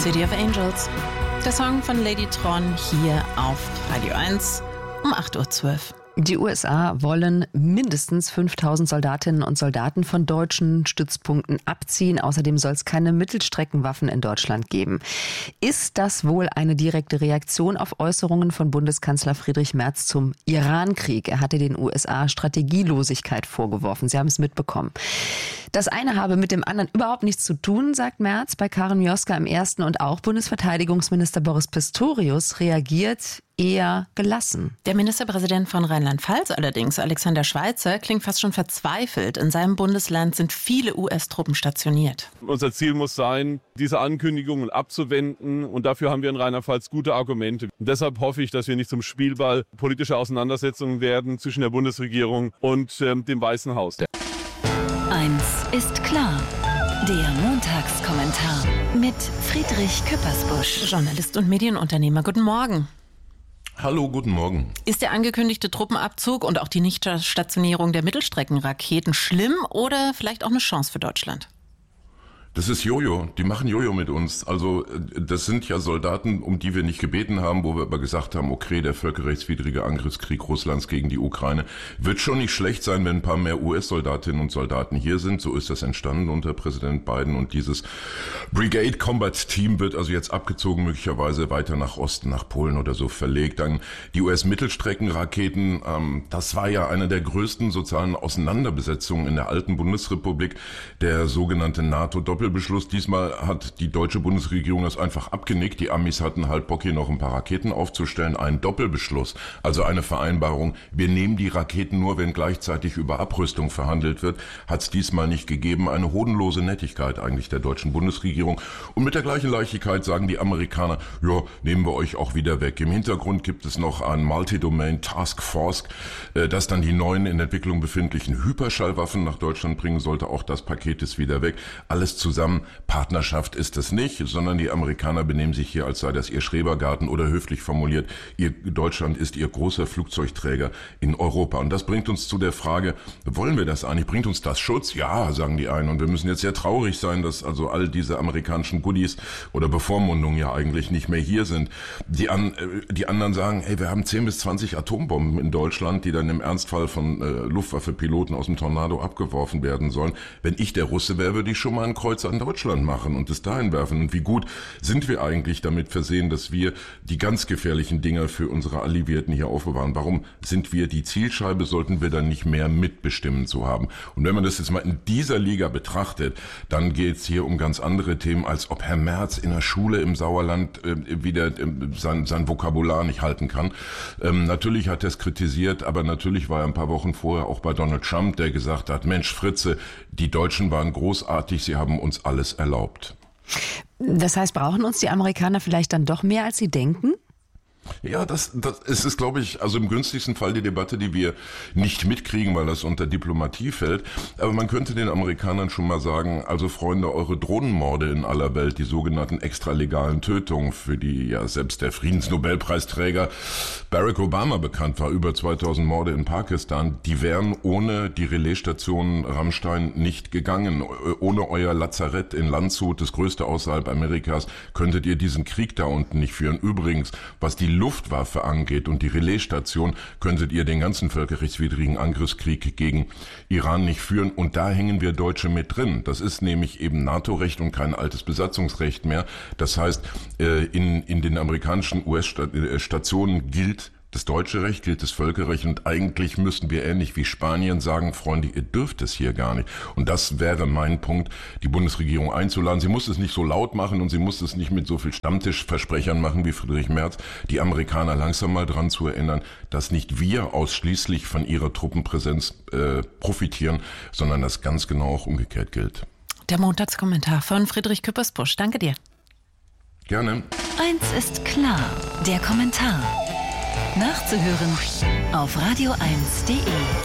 City of Angels. Der Song von Lady Tron hier auf Radio 1 um 8.12 Uhr. Die USA wollen mindestens 5.000 Soldatinnen und Soldaten von deutschen Stützpunkten abziehen. Außerdem soll es keine Mittelstreckenwaffen in Deutschland geben. Ist das wohl eine direkte Reaktion auf Äußerungen von Bundeskanzler Friedrich Merz zum Iran-Krieg? Er hatte den USA Strategielosigkeit vorgeworfen. Sie haben es mitbekommen. Das eine habe mit dem anderen überhaupt nichts zu tun, sagt Merz bei Karin Mioska im Ersten, und auch Bundesverteidigungsminister Boris Pistorius reagiert eher gelassen. Der Ministerpräsident von Rheinland-Pfalz allerdings, Alexander Schweitzer, klingt fast schon verzweifelt. In seinem Bundesland sind viele US-Truppen stationiert. Unser Ziel muss sein, diese Ankündigungen abzuwenden, und dafür haben wir in Rheinland-Pfalz gute Argumente. Und deshalb hoffe ich, dass wir nicht zum Spielball politischer Auseinandersetzungen werden zwischen der Bundesregierung und dem Weißen Haus. Eins ist klar. Der Montagskommentar mit Friedrich Küppersbusch. Journalist und Medienunternehmer, guten Morgen. Hallo, guten Morgen. Ist der angekündigte Truppenabzug und auch die Nichtstationierung der Mittelstreckenraketen schlimm oder vielleicht auch eine Chance für Deutschland? Das ist Jojo. Die machen Jojo mit uns. Also das sind ja Soldaten, um die wir nicht gebeten haben, wo wir aber gesagt haben, okay, der völkerrechtswidrige Angriffskrieg Russlands gegen die Ukraine wird schon nicht schlecht sein, wenn ein paar mehr US-Soldatinnen und Soldaten hier sind. So ist das entstanden unter Präsident Biden, und dieses Brigade Combat Team wird also jetzt abgezogen, möglicherweise weiter nach Osten, nach Polen oder so verlegt. Dann die US-Mittelstreckenraketen, das war ja eine der größten sozialen Auseinanderbesetzungen in der alten Bundesrepublik, der sogenannte NATO-Doppelbeschluss. Diesmal hat die deutsche Bundesregierung das einfach abgenickt. Die Amis hatten halt Bock, hier noch ein paar Raketen aufzustellen. Ein Doppelbeschluss, also eine Vereinbarung. Wir nehmen die Raketen nur, wenn gleichzeitig über Abrüstung verhandelt wird. Hat es diesmal nicht gegeben. Eine hodenlose Nettigkeit eigentlich der deutschen Bundesregierung. Und mit der gleichen Leichtigkeit sagen die Amerikaner, ja, nehmen wir euch auch wieder weg. Im Hintergrund gibt es noch ein Multi-Domain Task Force, das dann die neuen in Entwicklung befindlichen Hyperschallwaffen nach Deutschland bringen sollte. Auch das Paket ist wieder weg. Alles zusammen. Partnerschaft ist es nicht, sondern die Amerikaner benehmen sich hier, als sei das ihr Schrebergarten, oder höflich formuliert, Deutschland ist ihr großer Flugzeugträger in Europa. Und das bringt uns zu der Frage, wollen wir das eigentlich? Bringt uns das Schutz? Ja, sagen die einen. Und wir müssen jetzt sehr traurig sein, dass also all diese amerikanischen Goodies oder Bevormundungen ja eigentlich nicht mehr hier sind. Die anderen sagen, hey, wir haben 10 bis 20 Atombomben in Deutschland, die dann im Ernstfall von Luftwaffepiloten aus dem Tornado abgeworfen werden sollen. Wenn ich der Russe wäre, würde ich schon mal ein Kreuz an Deutschland machen und es dahin werfen. Und wie gut sind wir eigentlich damit versehen, dass wir die ganz gefährlichen Dinger für unsere Alliierten hier aufbewahren? Warum sind wir die Zielscheibe? Sollten wir dann nicht mehr mitbestimmen zu haben? Und wenn man das jetzt mal in dieser Liga betrachtet, dann geht es hier um ganz andere Themen, als ob Herr Merz in der Schule im Sauerland wieder sein Vokabular nicht halten kann. Natürlich hat er es kritisiert, aber natürlich war er ein paar Wochen vorher auch bei Donald Trump, der gesagt hat, Mensch, Fritze, die Deutschen waren großartig, sie haben uns alles erlaubt. Das heißt, brauchen uns die Amerikaner vielleicht dann doch mehr, als sie denken? Ja, das ist, glaube ich, also im günstigsten Fall die Debatte, die wir nicht mitkriegen, weil das unter Diplomatie fällt. Aber man könnte den Amerikanern schon mal sagen, also Freunde, eure Drohnenmorde in aller Welt, die sogenannten extralegalen Tötungen, für die ja selbst der Friedensnobelpreisträger Barack Obama bekannt war, über 2000 Morde in Pakistan, die wären ohne die Relaisstation Rammstein nicht gegangen. Ohne euer Lazarett in Landshut, das größte außerhalb Amerikas, könntet ihr diesen Krieg da unten nicht führen. Übrigens, was die Luftwaffe angeht und die Relaisstation, könntet ihr den ganzen völkerrechtswidrigen Angriffskrieg gegen Iran nicht führen. Und da hängen wir Deutsche mit drin. Das ist nämlich eben NATO-Recht und kein altes Besatzungsrecht mehr. Das heißt, in den amerikanischen US-Stationen gilt das deutsche Recht, gilt das Völkerrecht, und eigentlich müssten wir ähnlich wie Spanien sagen, Freunde, ihr dürft es hier gar nicht. Und das wäre mein Punkt, die Bundesregierung einzuladen. Sie muss es nicht so laut machen und sie muss es nicht mit so viel Stammtischversprechern machen wie Friedrich Merz, die Amerikaner langsam mal dran zu erinnern, dass nicht wir ausschließlich von ihrer Truppenpräsenz profitieren, sondern das ganz genau auch umgekehrt gilt. Der Montagskommentar von Friedrich Küppersbusch. Danke dir. Gerne. Eins ist klar, der Kommentar. Nachzuhören auf radio1.de.